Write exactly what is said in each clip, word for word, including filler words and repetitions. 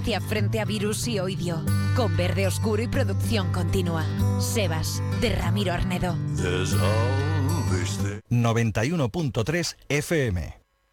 eficacia frente a virus y oidio. Con verde oscuro y producción continua. Sebas, de Ramiro Arnedo. noventa y uno punto tres F M.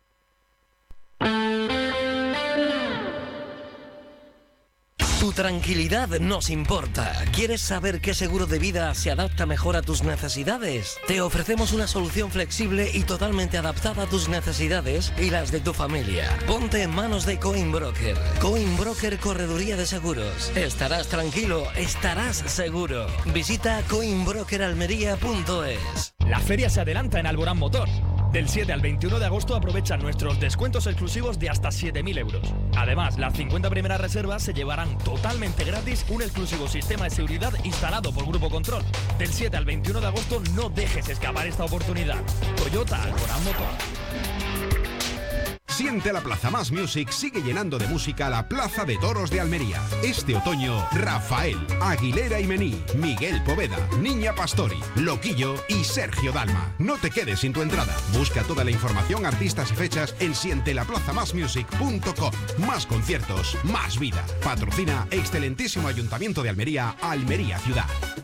Tu tranquilidad nos importa. ¿Quieres saber qué seguro de vida se adapta mejor a tus necesidades? Te ofrecemos una solución flexible y totalmente adaptada a tus necesidades y las de tu familia. Ponte en manos de Coinbroker. Coinbroker Correduría de Seguros. Estarás tranquilo, estarás seguro. Visita coinbroker almería punto es. La feria se adelanta en Alborán Motor. Del siete al veintiuno de agosto aprovecha nuestros descuentos exclusivos de hasta siete mil euros. Además, las cincuenta primeras reservas se llevarán totalmente gratis un exclusivo sistema de seguridad instalado por Grupo Control. Del siete al veintiuno de agosto no dejes escapar esta oportunidad. Toyota Alborán Motor. Siente la Plaza Más Music sigue llenando de música la Plaza de Toros de Almería. Este otoño, Rafael, Aguilera y Mení, Miguel Poveda, Niña Pastori, Loquillo y Sergio Dalma. No te quedes sin tu entrada. Busca toda la información, artistas y fechas en siente la plaza más music punto com. Más conciertos, más vida. Patrocina excelentísimo Ayuntamiento de Almería, Almería Ciudad.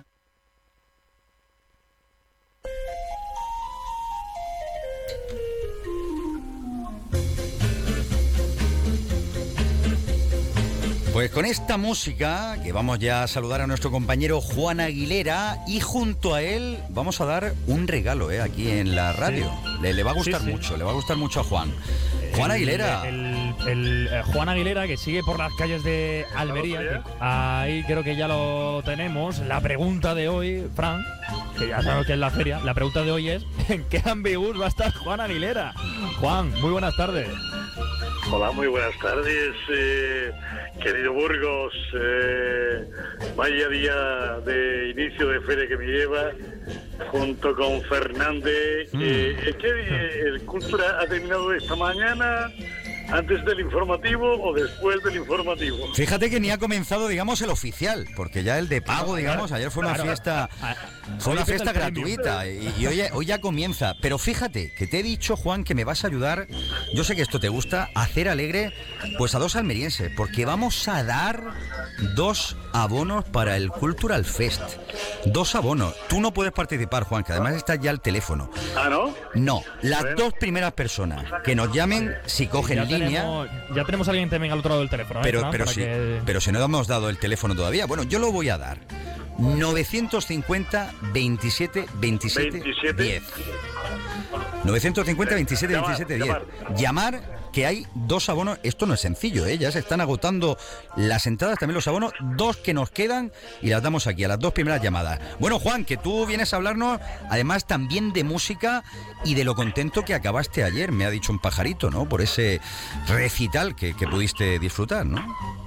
Pues con esta música, que vamos ya a saludar a nuestro compañero Juan Aguilera, y junto a él vamos a dar un regalo eh, aquí en la radio. Sí. Le, le va a gustar sí, sí. mucho, le va a gustar mucho a Juan. Juan el, Aguilera. El, el, el, el Juan Aguilera, que sigue por las calles de Almería. Que ahí creo que ya lo tenemos. La pregunta de hoy, Fran, que ya sabemos que es la feria, la pregunta de hoy es: ¿en qué ambibús va a estar Juan Aguilera? Juan, muy buenas tardes. Hola, muy buenas tardes, eh, querido Burgos. Eh, vaya día de inicio de feria que me lleva, junto con Fernández. Mm. Eh, es que eh, el Cultura ha terminado esta mañana, antes del informativo o después del informativo. Fíjate que ni ha comenzado, digamos, el oficial, porque ya el de pago, digamos, ayer fue una fiesta, fue una fiesta gratuita y, y hoy, hoy ya comienza. Pero fíjate que te he dicho, Juan, que me vas a ayudar, yo sé que esto te gusta, a hacer alegre pues a dos almerienses, porque vamos a dar dos abonos para el Cultural Fest. Dos abonos. Tú no puedes participar, Juan, que además está ya el teléfono. ¿Ah, no? No, las bueno. dos primeras personas que nos llamen, si cogen ya línea... Tenemos, ya tenemos a alguien también al otro lado del teléfono. ¿eh, pero, Fran, pero, si, que... pero si no hemos dado el teléfono todavía, bueno, yo lo voy a dar. novecientos cincuenta veintisiete veintisiete diez. novecientos cincuenta veintisiete veintisiete diez. Llamar, que hay dos abonos. Esto no es sencillo, ¿eh? Ya se están agotando las entradas, también los abonos. Dos que nos quedan y las damos aquí a las dos primeras llamadas. Bueno, Juan, que tú vienes a hablarnos además también de música y de lo contento que acabaste ayer, me ha dicho un pajarito, ¿no? Por ese recital que, que pudiste disfrutar, ¿no?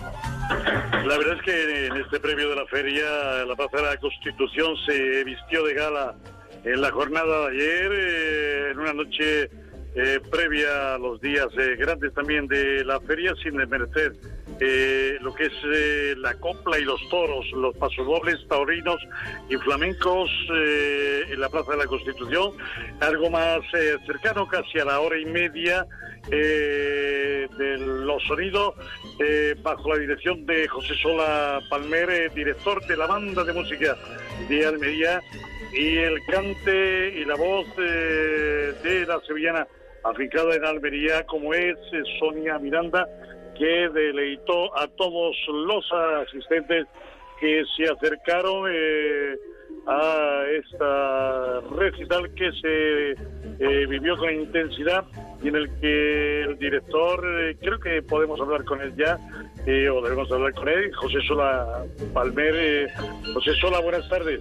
La verdad es que en este previo de la feria, la Plaza de la Constitución se vistió de gala en la jornada de ayer, eh, en una noche eh, previa a los días eh, grandes también de la feria, sin desmerecer eh, lo que es eh, la copla y los toros, los pasodobles taurinos y flamencos eh, en la Plaza de la Constitución, algo más eh, cercano, casi a la hora y media, eh, de los sonidos, eh, bajo la dirección de José Sola Palmer, eh, director de la banda de música de Almería, y el cante y la voz eh, de la sevillana afincada en Almería, como es eh, Sonia Miranda, que deleitó a todos los asistentes que se acercaron eh, a esta recital que se eh, vivió con intensidad y en el que el director, eh, creo que podemos hablar con él ya, eh, o debemos hablar con él, José Sola Palmer. Eh, José Sola, buenas tardes.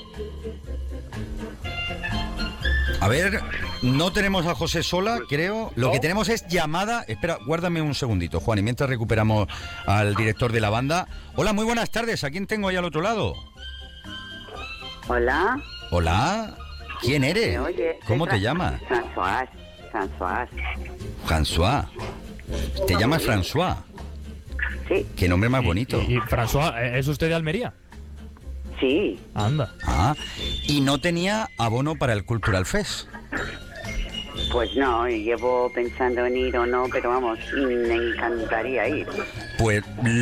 A ver, no tenemos a José Sola, creo. Lo ¿No? que tenemos es llamada. Espera, guárdame un segundito, Juan, y mientras recuperamos al director de la banda. Hola, muy buenas tardes. ¿A quién tengo ahí al otro lado? Hola. Hola. ¿Quién eres? Oye, ¿Cómo te llamas? François. François. François. ¿Te llamas François? Sí. Qué nombre más bonito. Y, y François, ¿es usted de Almería? Sí. Anda. Ah, y no tenía abono para el Cultural Fest. Pues no, llevo pensando en ir o no, pero vamos, me encantaría ir. Pues